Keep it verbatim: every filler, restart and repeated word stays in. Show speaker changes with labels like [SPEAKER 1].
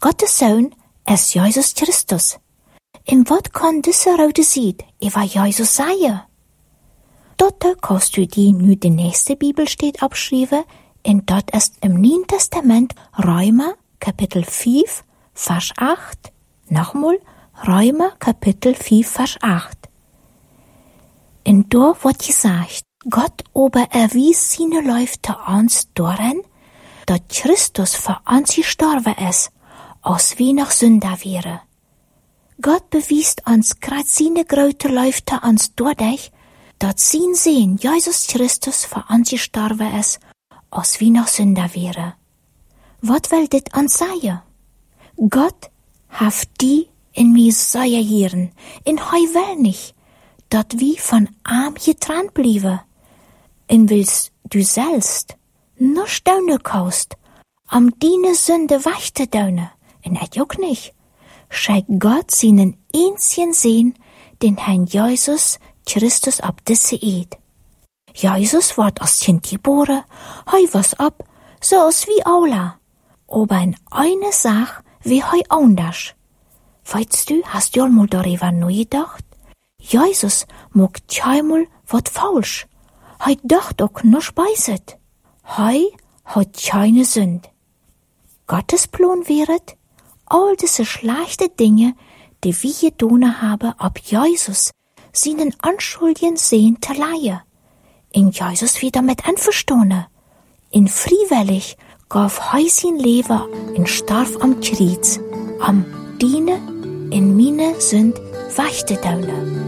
[SPEAKER 1] Gottes Sohn ist Jesus Christus. En wat kan deze rode ziet over Jesus zeggen? Dort kannst du die nu de nächste Bibelstelle abschreiben, und dort ist im Neuen Testament Römer, Kapitel fünf, Vers acht. Nochmal, Römer, Kapitel fünf, Vers acht. Und da wird gesagt, Gott aber erwies seine Leute uns darin, dass Christus für uns gestorben ist, als wir noch Sünder wären. Gott bewies uns grad seine große Leute uns dadurch, dass sein Sohn Jesus Christus für uns gestorben ist, als wir noch Sünder wären. Was will dit uns sagen? Gott hat die in mir säuer hieren, in hei will nicht, dass wir von arm getrennt blieben. In willst du selbst noch staunen kaust, am deine Sünde weichte daune, in et auch nicht. Scheint Gott seinen einzigen Sohn, den Herrn Jesus Christus ab diese Eid. Jesus ward aus Kind geboren, hei was ab, so als wie Aula. Aber in eine Sache wie hei anders. Weißt du, hast du einmal darüber nachgedacht? Jesus mag keinmal wat falsch. Hei dacht auch noch speiset. Hei hat keine Sünd. Gottes Plan wäret, all diese schlechte Dinge, die wir getan haben, ab Jesus seinen anschuldigen Sehen zu leihen. In Jesus wieder mit einverstanden. In freiwillig gab hei sein Leben und starb am Kreuz, am Diene in meine Sünd weichte daune.